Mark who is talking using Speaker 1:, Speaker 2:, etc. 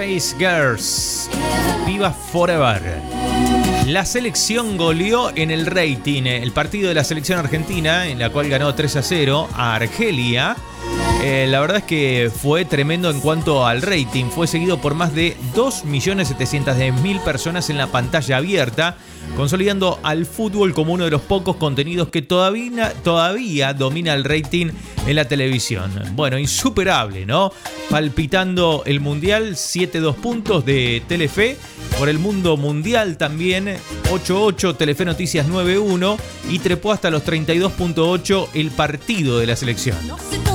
Speaker 1: Space Girls, Viva Forever. La selección goleó en el rating el partido de la selección argentina, en la cual ganó 3-0 a Argelia. La verdad es que fue tremendo en cuanto al rating. Fue seguido por más de 2.700.000 personas en la pantalla abierta, consolidando al fútbol como uno de los pocos contenidos que todavía domina el rating en la televisión. Bueno, insuperable, ¿no? Palpitando el Mundial, 7-2 puntos de Telefe. Por el mundo mundial también, 8-8, Telefe Noticias 9-1 y trepó hasta los 32.8 el partido de la selección.